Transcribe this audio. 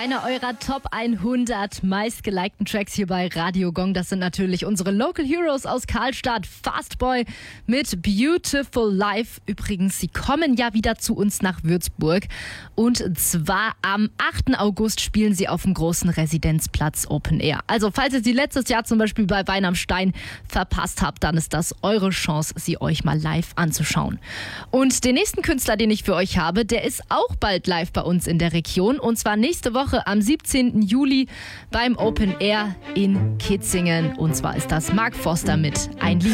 Einer eurer Top 100 meistgelikten Tracks hier bei Radio Gong. Das sind natürlich unsere Local Heroes aus Karlstadt, Fastboy mit Beautiful Life. Übrigens, sie kommen ja wieder zu uns nach Würzburg. Und zwar am 8. August spielen sie auf dem großen Residenzplatz Open Air. Also falls ihr sie letztes Jahr zum Beispiel bei Wein am Stein verpasst habt, dann ist das eure Chance, sie euch mal live anzuschauen. Und den nächsten Künstler, den ich für euch habe, der ist auch bald live bei uns in der Region. Und zwar nächste Woche am 17. Juli beim Open Air in Kitzingen. Und zwar ist das Mark Forster mit Ein Lied.